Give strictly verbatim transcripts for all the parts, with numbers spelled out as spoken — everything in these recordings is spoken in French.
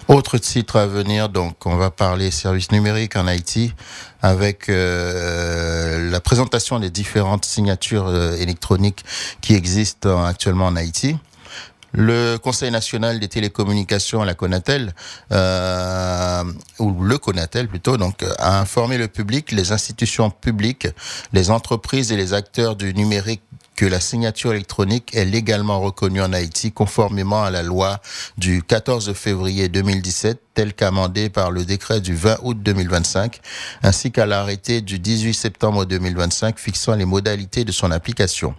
Autre titre à venir, donc on va parler services numériques en Haïti avec euh, la présentation des différentes signatures euh, électroniques qui existent actuellement en Haïti. Le Conseil national des télécommunications, la CONATEL, euh, ou le CONATEL plutôt, donc, a informé le public, les institutions publiques, les entreprises et les acteurs du numérique que la signature électronique est légalement reconnue en Haïti conformément à la loi du quatorze février deux mille dix-sept, telle qu'amendée par le décret du vingt août deux mille vingt-cinq, ainsi qu'à l'arrêté du dix-huit septembre deux mille vingt-cinq fixant les modalités de son application.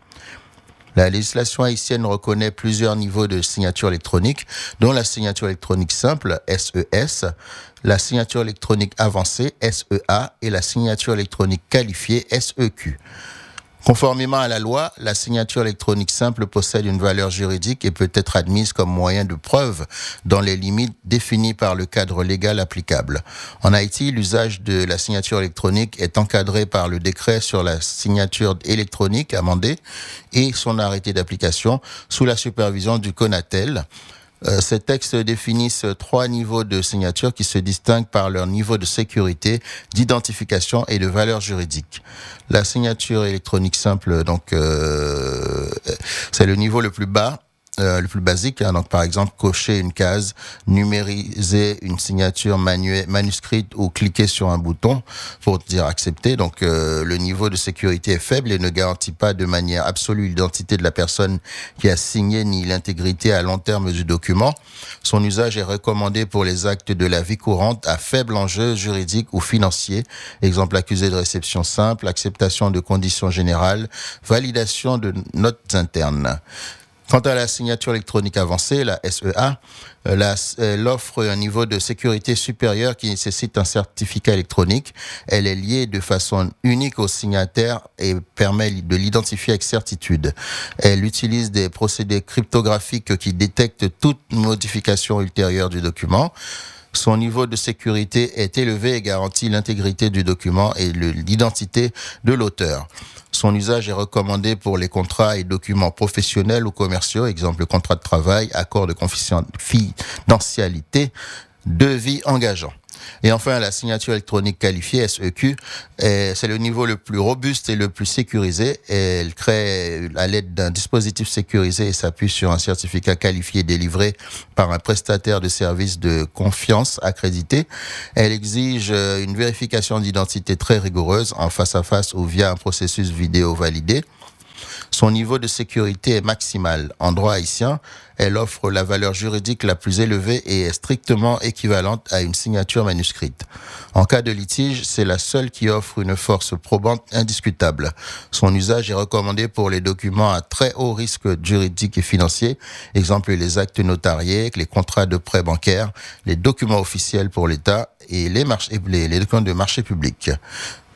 La législation haïtienne reconnaît plusieurs niveaux de signature électronique, dont la signature électronique simple, S E S, la signature électronique avancée, S E A, et la signature électronique qualifiée, S E Q. Conformément à la loi, la signature électronique simple possède une valeur juridique et peut être admise comme moyen de preuve dans les limites définies par le cadre légal applicable. En Haïti, l'usage de la signature électronique est encadré par le décret sur la signature électronique amendé et son arrêté d'application sous la supervision du CONATEL. Euh, ces textes définissent trois niveaux de signature qui se distinguent par leur niveau de sécurité, d'identification et de valeur juridique. La signature électronique simple, donc, euh, c'est le niveau le plus bas. Euh, le plus basique, hein, donc par exemple cocher une case, numériser une signature manuelle, manuscrite ou cliquer sur un bouton pour dire accepter. Donc euh, le niveau de sécurité est faible et ne garantit pas de manière absolue l'identité de la personne qui a signé ni l'intégrité à long terme du document. Son usage est recommandé pour les actes de la vie courante à faible enjeu juridique ou financier, exemple accusé de réception simple, acceptation de conditions générales, validation de notes internes. Quant à la signature électronique avancée, la S E A, la, elle offre un niveau de sécurité supérieur qui nécessite un certificat électronique. Elle est liée de façon unique au signataire et permet de l'identifier avec certitude. Elle utilise des procédés cryptographiques qui détectent toute modification ultérieure du document. Son niveau de sécurité est élevé et garantit l'intégrité du document et le, l'identité de l'auteur. Son usage est recommandé pour les contrats et documents professionnels ou commerciaux, exemple contrat de travail, accord de confidentialité, devis engageant. Et enfin, la signature électronique qualifiée, S E Q, est, c'est le niveau le plus robuste et le plus sécurisé. Elle crée à l'aide d'un dispositif sécurisé et s'appuie sur un certificat qualifié délivré par un prestataire de services de confiance accrédité. Elle exige une vérification d'identité très rigoureuse en face à face ou via un processus vidéo validé. Son niveau de sécurité est maximal. En droit haïtien, elle offre la valeur juridique la plus élevée et est strictement équivalente à une signature manuscrite. En cas de litige, c'est la seule qui offre une force probante indiscutable. Son usage est recommandé pour les documents à très haut risque juridique et financier, exemple les actes notariés, les contrats de prêt bancaire, les documents officiels pour l'État et les, marchés, les, les documents de marché public.